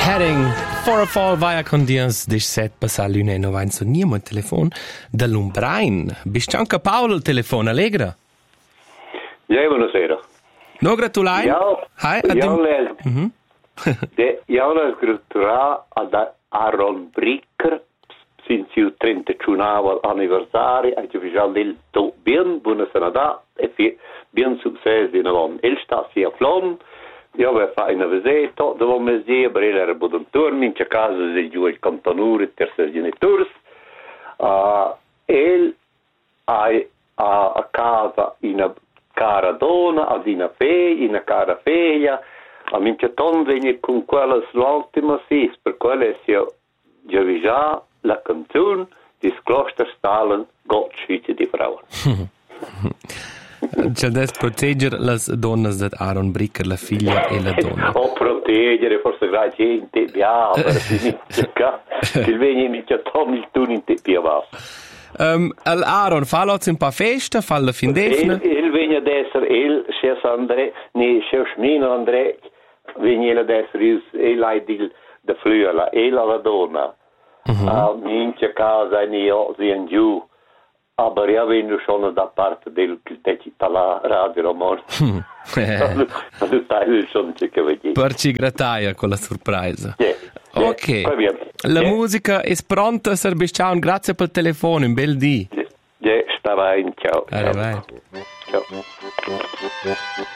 Heading for a fall via con dias dis set passar l'una e novain so niem il telefon dall'Umbrain. Biscianca Paolo il telefon allegra. Ja, buonasera. No gratulai. Ja, Hai ja la grattura ad Aaron Bricker since il 31 anniversario a ufficial del to bien buonasera e bien successo in avon. Il sta sia flon. Io avevo fatto una visita, dovevo mi dire, per era un turno, in casa di giù il cantonore, il terzo genitore. E a casa in una cara donna, ad una cara figlia, a minchia ton venne con quella l'ultima sis, per quella io avevo già la canzone di Kloster Stalin, Gott schütze die Frauen. C'è da proteggere le donne di Aaron Bricker, la figlia e la donna. O proteggere, forse la gente, il vegni mi chiatom il turno in te piava. Aaron, fa un po' festa, fa la fin d'efna? Il vegni ad essere, il Chef André, ne Chef Schmino André, vegni ad essere, il hai di flüela, il la donna. Minchia casa, ne io, si giù. Aber ja, wenn du schon da parte del dalla radio Romano. Du sai schon che vedi. Perci grataia con la sorpresa. Ok. La musica è pronta, Serbiscian. Grazie per il telefono, un bel dì. Sta bene, ciao. Arrivederci. Ciao.